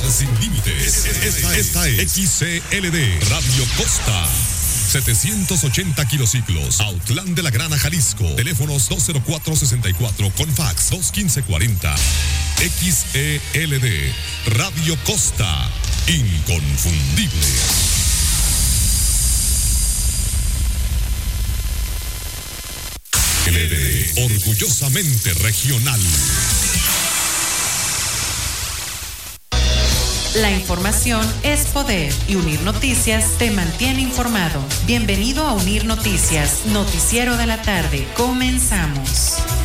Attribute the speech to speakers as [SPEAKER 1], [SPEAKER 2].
[SPEAKER 1] sin límites. Esta es XCLD Radio Costa. 780 kilociclos, Autlán de la Grana, Jalisco. Teléfonos 204-64 con fax 215-40. XELD Radio Costa, inconfundible. LD, orgullosamente regional.
[SPEAKER 2] La información es poder y Unir Noticias te mantiene informado. Bienvenido a Unir Noticias, noticiero de la tarde. Comenzamos.